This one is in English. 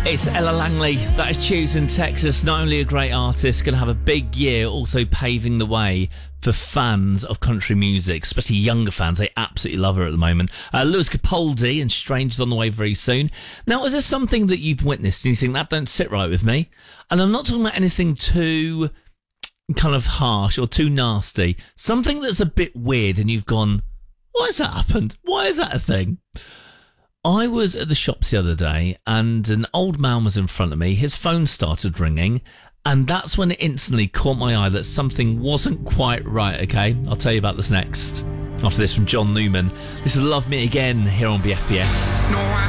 It's Ella Langley. That is Choosing Texas. Not only a great artist, going to have a big year, also paving the way for fans of country music, especially younger fans. They absolutely love her at the moment. Lewis Capaldi and Strangers on the way very soon. Now, is there something that you've witnessed and you think that don't sit right with me? And I'm not talking about anything too kind of harsh or too nasty. Something that's a bit weird and you've gone, why has that happened? Why is that a thing? I was at the shops the other day and an old man was in front of me. His phone started ringing and that's when it instantly caught my eye that something wasn't quite right, okay? I'll tell you about this next. After this from John Newman. This is Love Me Again here on BFBS.